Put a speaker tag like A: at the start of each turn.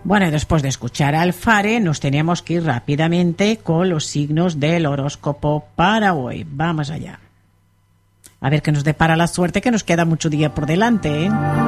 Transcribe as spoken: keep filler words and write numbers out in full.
A: Bueno, y después de escuchar al Fare, nos teníamos que ir rápidamente con los signos del horóscopo para hoy. Vamos allá. A ver qué nos depara la suerte, que nos queda mucho día por delante, ¿eh?